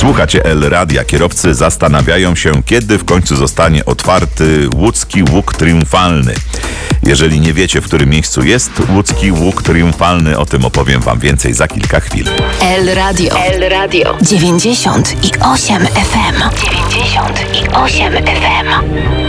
Słuchacie El Radia. Kierowcy zastanawiają się, kiedy w końcu zostanie otwarty łódzki łuk triumfalny. Jeżeli nie wiecie, w którym miejscu jest łódzki łuk triumfalny, o tym opowiem wam więcej za kilka chwil. El Radio. 98 FM. 98 FM.